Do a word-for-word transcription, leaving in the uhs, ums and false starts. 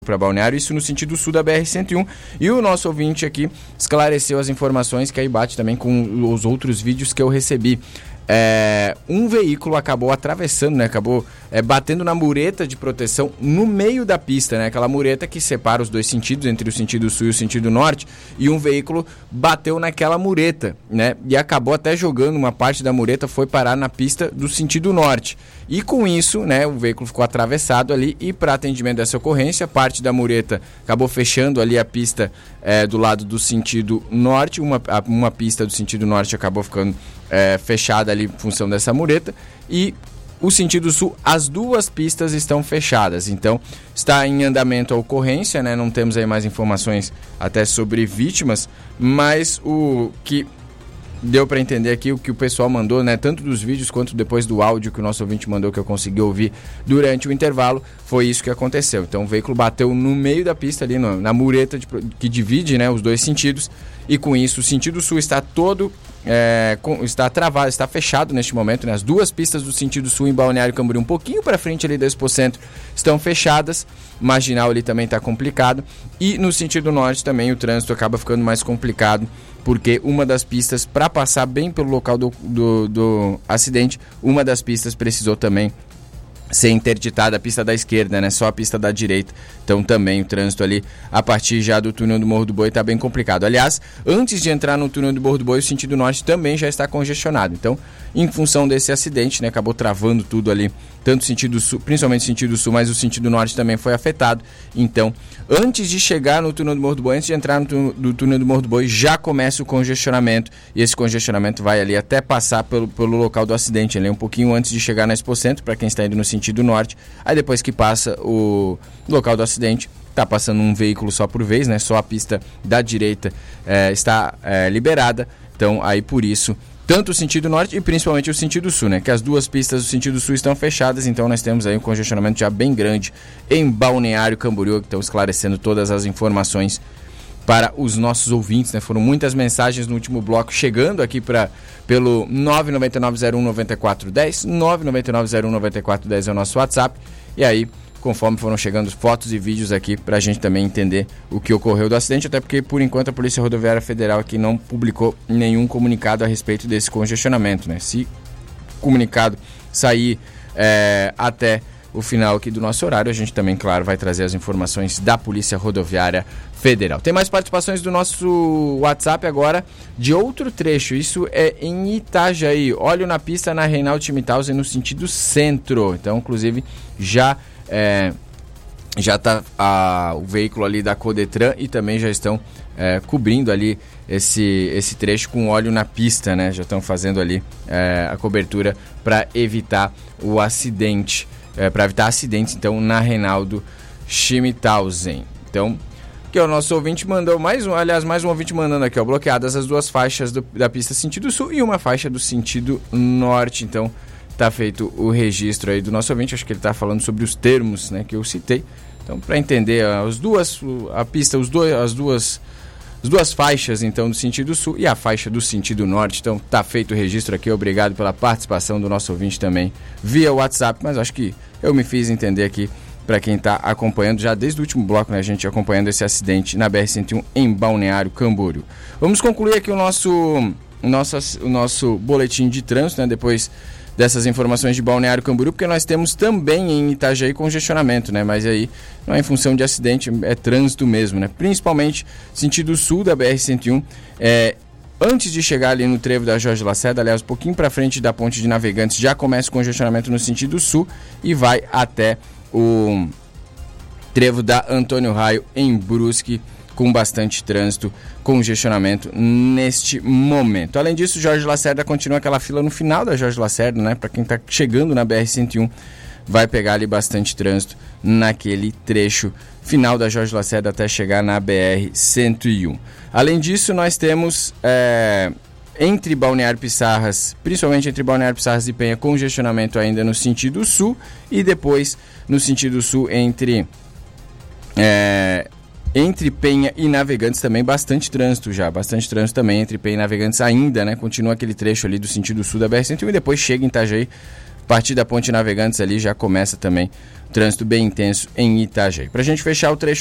para Balneário, isso no sentido sul da B R cento e um, e o nosso ouvinte aqui esclareceu as informações que aí bate também com os outros vídeos que eu recebi. É, um veículo acabou atravessando, né, acabou é, batendo na mureta de proteção no meio da pista, né, aquela mureta que separa os dois sentidos, entre o sentido sul e o sentido norte, e um veículo bateu naquela mureta, né, e acabou até jogando uma parte da mureta, foi parar na pista do sentido norte. E com isso, né, o veículo ficou atravessado ali, e para atendimento dessa ocorrência, parte da mureta acabou fechando ali a pista é, do lado do sentido norte, uma, uma pista do sentido norte acabou ficando é, fechada ali em função dessa mureta, e o sentido sul, as duas pistas estão fechadas. Então, está em andamento a ocorrência, né? Não temos aí mais informações até sobre vítimas, mas o que deu para entender aqui, o que o pessoal mandou, né, tanto dos vídeos quanto depois do áudio que o nosso ouvinte mandou, que eu consegui ouvir durante o intervalo, foi isso que aconteceu. Então o veículo bateu no meio da pista ali, no, na mureta de, que divide, né, os dois sentidos, e com isso o sentido sul está todo é, com, está travado, está fechado neste momento, né? As duas pistas do sentido sul em Balneário Camboriú, um pouquinho para frente ali da Expo Centro, estão fechadas. Marginal ali também está complicado, e no sentido norte também o trânsito acaba ficando mais complicado, porque uma das pistas, para passar bem pelo local do, do, do acidente, uma das pistas precisou também ser interditada, a pista da esquerda, né? Só a pista da direita. Então também o trânsito ali, a partir já do túnel do Morro do Boi, está bem complicado. Aliás, antes de entrar no túnel do Morro do Boi, o sentido norte também já está congestionado. Então, em função desse acidente, né, acabou travando tudo ali, tanto o sentido sul, principalmente o sentido sul, mas o sentido norte também foi afetado. Então, antes de chegar no túnel do Morro do Boi, antes de entrar no túnel do, túnel do Morro do Boi, já começa o congestionamento, e esse congestionamento vai ali até passar pelo, pelo local do acidente, ali um pouquinho antes de chegar na Expo Centro, para quem está indo no sentido norte. Aí depois que passa o local do acidente, está passando um veículo só por vez, né? Só a pista da direita é, está é, liberada. Então aí por isso, tanto o sentido norte e principalmente o sentido sul, né? Que as duas pistas do sentido sul estão fechadas, então nós temos aí um congestionamento já bem grande em Balneário Camboriú, que estão esclarecendo todas as informações para os nossos ouvintes, né? Foram muitas mensagens no último bloco chegando aqui para pelo nove nove nove zero um nove quatro um zero, nove nove nove zero um nove quatro um zero é o nosso WhatsApp, e aí conforme foram chegando fotos e vídeos aqui para a gente também entender o que ocorreu do acidente, até porque por enquanto a Polícia Rodoviária Federal aqui não publicou nenhum comunicado a respeito desse congestionamento, né? Se comunicado sair é, até o final aqui do nosso horário, a gente também, claro, vai trazer as informações da Polícia Rodoviária Federal. Tem mais participações do nosso WhatsApp agora, de outro trecho, isso é em Itajaí. Olho na pista na Reinaldo Schmidhausen no sentido centro. Então, inclusive, já é, já está o veículo ali da Codetran e também já estão é, cobrindo ali esse, esse trecho com óleo na pista, né? Já estão fazendo ali é, a cobertura para evitar o acidente. É, para evitar acidentes, então, na Reinaldo Schmidhausen. Então, que o nosso ouvinte mandou mais um, aliás, mais um ouvinte mandando aqui, ó, bloqueadas as duas faixas do, da pista sentido sul e uma faixa do sentido norte. Então, tá feito o registro aí do nosso ouvinte, acho que ele tá falando sobre os termos, né, que eu citei. Então, para entender as duas, a pista, os dois, as duas, as duas faixas, então, do sentido sul e a faixa do sentido norte. Então, tá feito o registro aqui, obrigado pela participação do nosso ouvinte também via WhatsApp, mas acho que eu me fiz entender aqui para quem está acompanhando, já desde o último bloco, né, a gente acompanhando esse acidente na B R cento e um em Balneário Camboriú. Vamos concluir aqui o nosso, o nosso, o nosso boletim de trânsito, né, depois dessas informações de Balneário Camboriú, porque nós temos também em Itajaí congestionamento, né, mas aí não é em função de acidente, é trânsito mesmo, né, principalmente sentido sul da B R cento e um, é, antes de chegar ali no trevo da Jorge Lacerda, aliás, um pouquinho para frente da ponte de Navegantes, já começa o congestionamento no sentido sul e vai até o trevo da Antônio Raio em Brusque, com bastante trânsito, congestionamento neste momento. Além disso, Jorge Lacerda continua aquela fila no final da Jorge Lacerda, né? Para quem está chegando na B R cento e um, vai pegar ali bastante trânsito naquele trecho final da Jorge Lacerda até chegar na B R cento e um. Além disso, nós temos é, entre Balneário Pissarras, principalmente entre Balneário Pissarras e Penha, congestionamento ainda no sentido sul, e depois no sentido sul entre é, entre Penha e Navegantes também bastante trânsito já, bastante trânsito também entre Penha e Navegantes ainda, né? Continua aquele trecho ali do sentido sul da B R cento e um e depois chega em Itajaí, partir da Ponte Navegantes ali já começa também trânsito bem intenso em Itajaí. Pra gente fechar o trecho